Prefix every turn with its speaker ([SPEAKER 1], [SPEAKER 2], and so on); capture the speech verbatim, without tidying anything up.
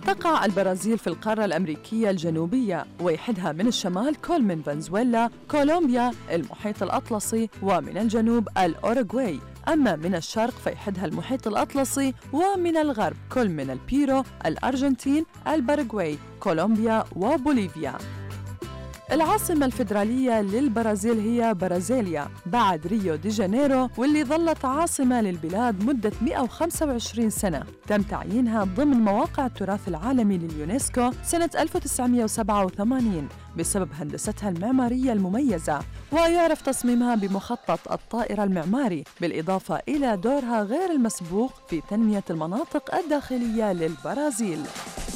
[SPEAKER 1] تقع البرازيل في القارة الأمريكية الجنوبية، ويحدها من الشمال كل من فنزويلا، كولومبيا، المحيط الأطلسي، ومن الجنوب الأوروغواي. أما من الشرق فيحدها المحيط الأطلسي، ومن الغرب كل من البيرو، الأرجنتين، الباراغواي، كولومبيا وبوليفيا. العاصمة الفيدرالية للبرازيل هي برازيليا بعد ريو دي جانيرو، واللي ظلت عاصمة للبلاد مدة مئة وخمسة وعشرين سنة. تم تعيينها ضمن مواقع التراث العالمي لليونسكو سنة ألف وتسعمئة وسبعة وثمانين بسبب هندستها المعمارية المميزة، ويعرف تصميمها بمخطط الطائرة المعماري، بالإضافة إلى دورها غير المسبوق في تنمية المناطق الداخلية للبرازيل.